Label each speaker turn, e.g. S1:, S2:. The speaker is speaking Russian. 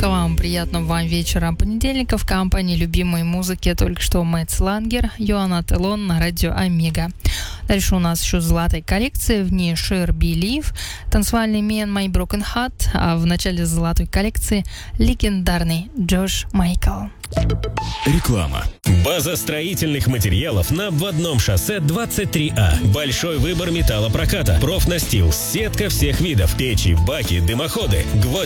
S1: Доброго вам, приятного вам вечера понедельника в компании любимой музыки. Только что Мэтт Слангер, Йоанна Телон на радио Омега. Дальше у нас еще золотая коллекция, в ней Cher Believe, танцевальный Me and My Broken Heart, а в начале золотой коллекции легендарный Джош Майкл.
S2: Реклама. База строительных материалов на обводном шоссе 23А. Большой выбор металлопроката, профнастил, сетка всех видов, печи, баки, дымоходы, гвозди.